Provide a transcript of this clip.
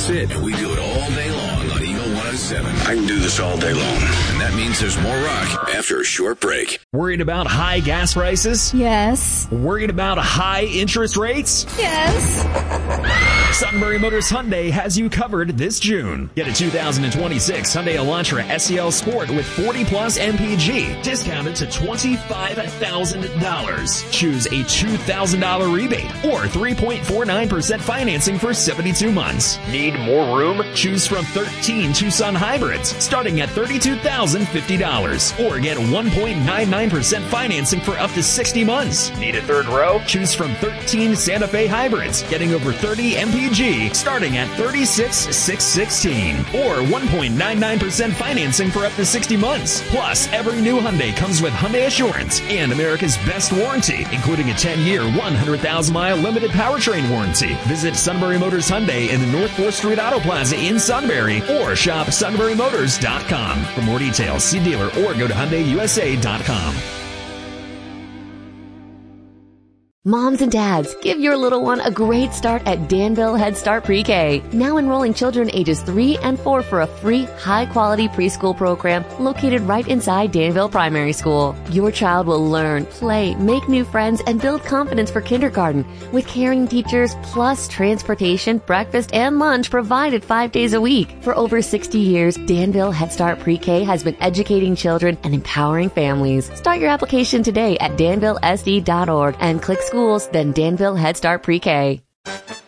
That's it. And we do it all day long on Eagle 107. I can do this all day long. And that means there's more rock after a short break. Worried about high gas prices? Yes. Worried about high interest rates? Yes. Sunbury Motors Hyundai has you covered this June. Get a 2026 Hyundai Elantra SEL Sport with 40-plus MPG, discounted to $25,000. Choose a $2,000 rebate or 3.49% financing for 72 months. Need more room? Choose from 13 Tucson hybrids, starting at $32,050. Or get 1.99% financing for up to 60 months. Need a third row? Choose from 13 Santa Fe hybrids, getting over 30 MPG, starting at $36,616. Or 1.99% financing for up to 60 months. Plus, every new Hyundai comes with Hyundai Assurance and America's best warranty, including a 10-year, 100,000-mile limited powertrain warranty. Visit Sunbury Motors Hyundai in the North 4th Street Auto Plaza in Sunbury or shop sunburymotors.com. For more details, see dealer or go to HyundaiUSA.com. Moms and dads, give your little one a great start at Danville Head Start Pre-K. Now enrolling children ages 3 and 4 for a free, high-quality preschool program located right inside Danville Primary School. Your child will learn, play, make new friends, and build confidence for kindergarten with caring teachers plus transportation, breakfast, and lunch provided 5 days a week. For over 60 years, Danville Head Start Pre-K has been educating children and empowering families. Start your application today at danvillesd.org and click schools, then Danville Head Start Pre-K.